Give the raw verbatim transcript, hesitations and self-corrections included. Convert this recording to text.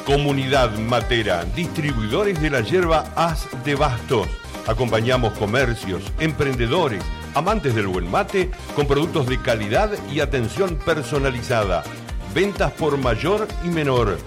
Comunidad Matera, distribuidores de la yerba As de Bastos. Acompañamos comercios, emprendedores, amantes del buen mate con productos de calidad y atención personalizada. Ventas por mayor y menor.